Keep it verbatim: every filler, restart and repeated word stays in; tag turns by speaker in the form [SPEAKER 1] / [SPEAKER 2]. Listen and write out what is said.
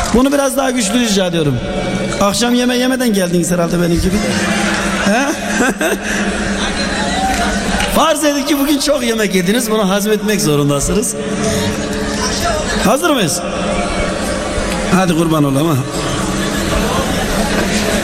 [SPEAKER 1] Bunu biraz daha güçlü rica ediyorum. Akşam yeme yemeden geldiniz herhalde benim gibi. He? Farz edin ki bugün çok yemek yediniz. Bunu hazmetmek zorundasınız. Hazır mıyız? Hadi kurban olayım ha.